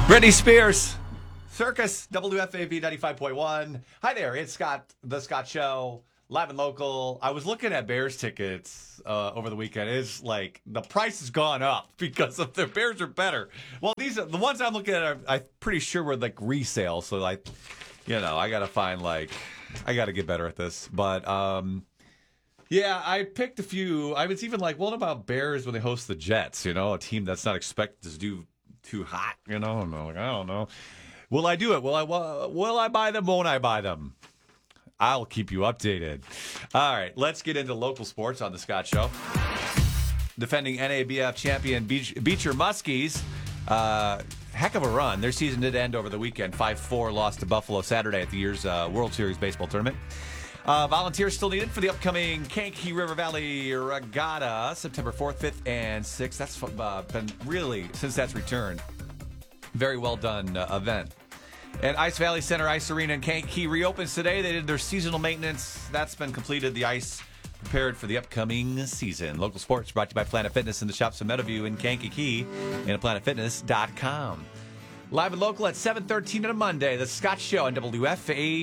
Britney Spears, Circus, WFAB 95.1. Hi there, it's Scott, The Scott Show, live and local. I was looking at Bears tickets over the weekend. It's like the price has gone up because of the Bears are better. Well, these are the ones I'm looking at. I'm pretty sure were like resale. So like, I got to find I got to get better at this. But yeah, I picked a few. I was even like, what about Bears when they host the Jets? A team that's not expected to do too hot. I'm like, I don't know. Will I do it? Will I buy them? Won't I buy them? I'll keep you updated. All right, let's get into local sports on the Scott Show. Defending NABF champion Beecher Muskies, heck of a run. Their season did end over the weekend. 5-4 lost to Buffalo Saturday at the year's World Series baseball tournament. Volunteers still needed for the upcoming Kankakee River Valley Regatta, September 4th, 5th, and 6th. That's been really, since that's returned, very well done event. And Ice Valley Center Ice Arena in Kankakee reopens today. They did their seasonal maintenance. That's been completed. The ice prepared for the upcoming season. Local sports brought to you by Planet Fitness in the shops of Meadowview in Kankakee and at planetfitness.com. Live and local at 7:13 on a Monday. The Scott Show on WFA.